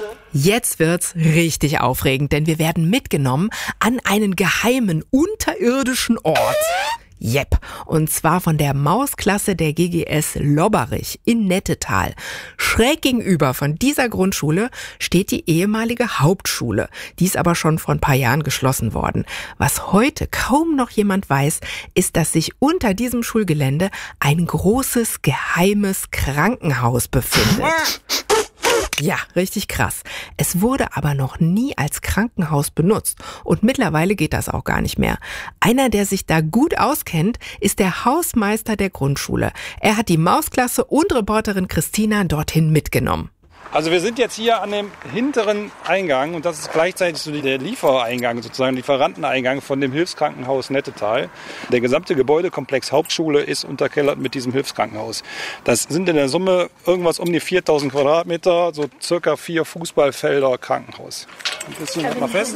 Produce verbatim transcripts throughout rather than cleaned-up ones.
Jetzt wird's richtig aufregend, denn wir werden mitgenommen an einen geheimen unterirdischen Ort. Jep, und zwar von der Mausklasse der G G S Lobberich in Nettetal. Schräg gegenüber von dieser Grundschule steht die ehemalige Hauptschule. Die ist aber schon vor ein paar Jahren geschlossen worden. Was heute kaum noch jemand weiß, ist, dass sich unter diesem Schulgelände ein großes, geheimes Krankenhaus befindet. Ja, richtig krass. Es wurde aber noch nie als Krankenhaus benutzt und mittlerweile geht das auch gar nicht mehr. Einer, der sich da gut auskennt, ist der Hausmeister der Grundschule. Er hat die Mausklasse und Reporterin Christina dorthin mitgenommen. Also wir sind jetzt hier an dem hinteren Eingang und das ist gleichzeitig so der Liefereingang, sozusagen Lieferanteneingang von dem Hilfskrankenhaus Nettetal. Der gesamte Gebäudekomplex Hauptschule ist unterkellert mit diesem Hilfskrankenhaus. Das sind in der Summe irgendwas um die viertausend Quadratmeter, so circa vier Fußballfelder Krankenhaus. Ein bisschen halt mal fest.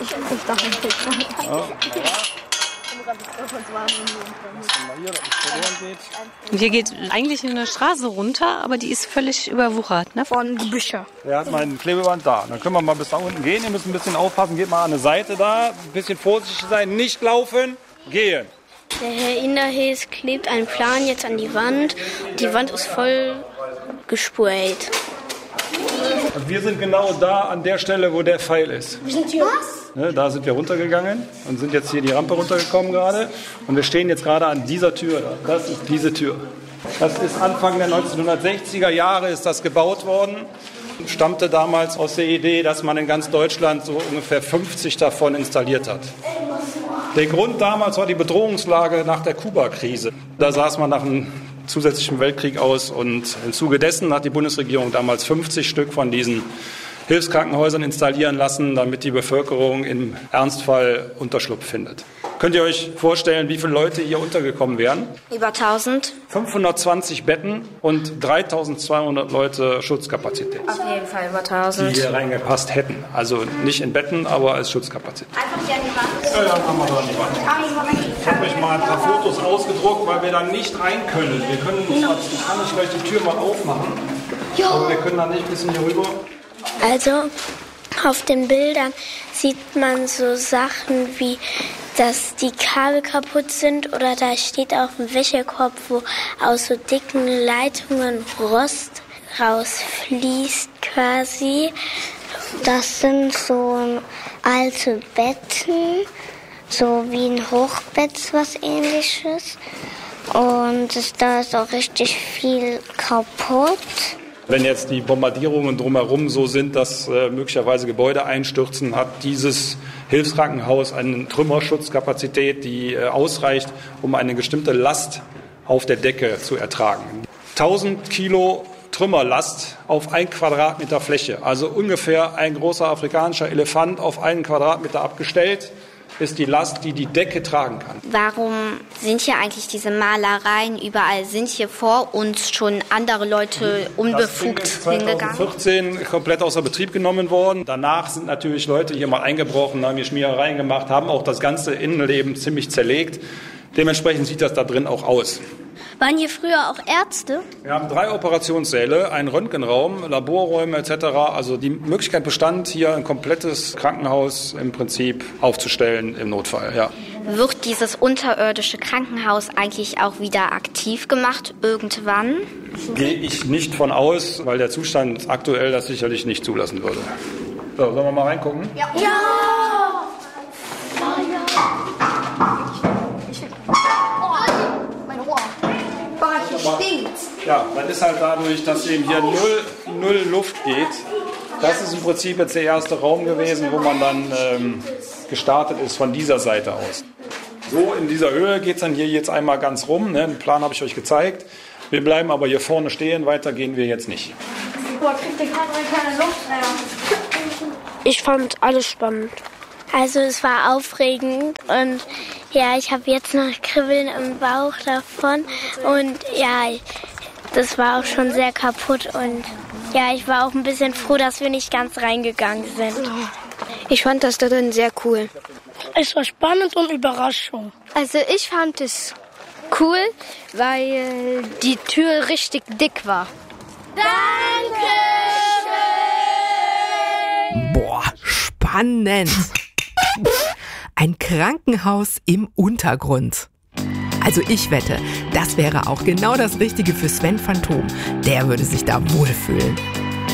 Ja. Und hier geht eigentlich eine Straße runter, aber die ist völlig überwuchert, ne? Von Gebüsche. Er hat mal ein Klebeband da. Dann können wir mal bis da unten gehen. Ihr müsst ein bisschen aufpassen. Geht mal an eine Seite da. Ein bisschen vorsichtig sein. Nicht laufen. Gehen. Der Herr Inderhes klebt einen Plan jetzt an die Wand. Die Wand ist voll gesprayt. Und wir sind genau da an der Stelle, wo der Pfeil ist. Wir sind hier. Was? Ne, da sind wir runtergegangen und sind jetzt hier die Rampe runtergekommen gerade. Und wir stehen jetzt gerade an dieser Tür. Das ist diese Tür. Das ist Anfang der neunzehnhundertsechziger Jahre ist das gebaut worden. Stammte damals aus der Idee, dass man in ganz Deutschland so ungefähr fünfzig davon installiert hat. Der Grund damals war die Bedrohungslage nach der Kuba-Krise. Da saß man nach einem zusätzlichen Weltkrieg aus und im Zuge dessen hat die Bundesregierung damals fünfzig Stück von diesen Hilfskrankenhäusern installieren lassen, damit die Bevölkerung im Ernstfall Unterschlupf findet. Könnt ihr euch vorstellen, wie viele Leute hier untergekommen wären? Über tausend. fünfhundertzwanzig Betten und dreitausendzweihundert Leute Schutzkapazität. Auf jeden Fall über tausend. Die hier reingepasst hätten. Also nicht in Betten, aber als Schutzkapazität. Einfach hier an die Wand. Ja, ja, machen wir da an die Wand. Ich habe euch mal ein paar Fotos ausgedruckt, weil wir da nicht rein können. Wir können nicht, ich kann nicht gleich die Tür mal aufmachen. Ja. Aber wir können da nicht ein bisschen hier rüber. Also auf den Bildern sieht man so Sachen wie, dass die Kabel kaputt sind oder da steht auf dem Wäschekorb, wo aus so dicken Leitungen Rost rausfließt quasi. Das sind so alte Betten, so wie ein Hochbett, was Ähnliches. Und es, da ist auch richtig viel kaputt. Wenn jetzt die Bombardierungen drumherum so sind, dass äh, möglicherweise Gebäude einstürzen, hat dieses Hilfskrankenhaus eine Trümmerschutzkapazität, die äh, ausreicht, um eine bestimmte Last auf der Decke zu ertragen. tausend Kilo Trümmerlast auf ein Quadratmeter Fläche, also ungefähr ein großer afrikanischer Elefant auf einen Quadratmeter abgestellt, ist die Last, die die Decke tragen kann. Warum sind hier eigentlich diese Malereien überall? Sind hier vor uns schon andere Leute unbefugt das Ding ist hingegangen? zweitausendvierzehn komplett außer Betrieb genommen worden. Danach sind natürlich Leute hier mal eingebrochen, haben hier Schmierereien gemacht, haben auch das ganze Innenleben ziemlich zerlegt. Dementsprechend sieht das da drin auch aus. Waren hier früher auch Ärzte? Wir haben drei Operationssäle, einen Röntgenraum, Laborräume et cetera. Also die Möglichkeit bestand, hier ein komplettes Krankenhaus im Prinzip aufzustellen im Notfall. Ja. Wird dieses unterirdische Krankenhaus eigentlich auch wieder aktiv gemacht irgendwann? Gehe ich nicht von aus, weil der Zustand aktuell das sicherlich nicht zulassen würde. So, sollen wir mal reingucken? Ja! Ja! Ja, das ist halt dadurch, dass eben hier null, null Luft geht. Das ist im Prinzip jetzt der erste Raum gewesen, wo man dann ähm, gestartet ist von dieser Seite aus. So in dieser Höhe geht es dann hier jetzt einmal ganz rum. Ne? Den Plan habe ich euch gezeigt. Wir bleiben aber hier vorne stehen, weiter gehen wir jetzt nicht. Boah, kriegt der keine Luft mehr. Ich fand alles spannend. Also es war aufregend und ja, ich habe jetzt noch Kribbeln im Bauch davon und ja, das war auch schon sehr kaputt und ja, ich war auch ein bisschen froh, dass wir nicht ganz reingegangen sind. Ich fand das da drin sehr cool. Es war spannend und Überraschung. Also ich fand es cool, weil die Tür richtig dick war. Danke! Spannend. Ein Krankenhaus im Untergrund. Also ich wette, das wäre auch genau das Richtige für Sven Phantom. Der würde sich da wohlfühlen.